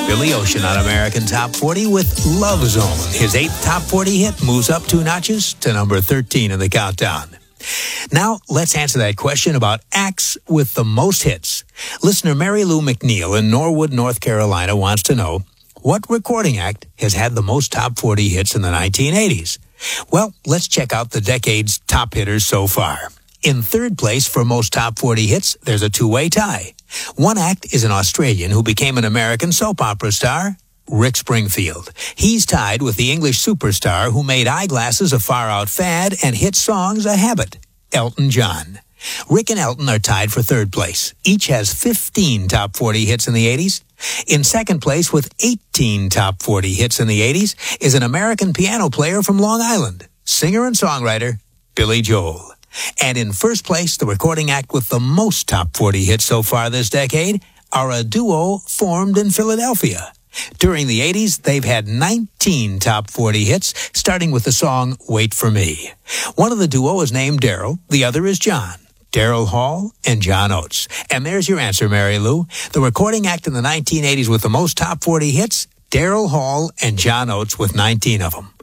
Billy Ocean on American Top 40 with Love Zone. His 8th Top 40 hit moves up 2 notches to number 13 in the countdown. Now, let's answer that question about acts with the most hits. Listener Mary Lou McNeil in Norwood, North Carolina wants to know, what recording act has had the most top 40 hits in the 1980s? Well, let's check out the decade's top hitters so far. In third place for most top 40 hits, there's a two-way tie. One act is an Australian who became an American soap opera star, Rick Springfield. He's tied with the English superstar who made eyeglasses a far-out fad and hit songs a habit, Elton John. Rick and Elton are tied for third place. Each has 15 top 40 hits in the 80s. In second place with 18 top 40 hits in the 80s is an American piano player from Long Island, singer and songwriter Billy Joel. And in first place, the recording act with the most top 40 hits so far this decade are a duo formed in Philadelphia. During the 80s, they've had 19 top 40 hits, starting with the song Wait for Me. One of the duo is named Daryl, the other is John. Daryl Hall and John Oates. And there's your answer, Mary Lou. The recording act in the 1980s with the most top 40 hits, Daryl Hall and John Oates with 19 of them.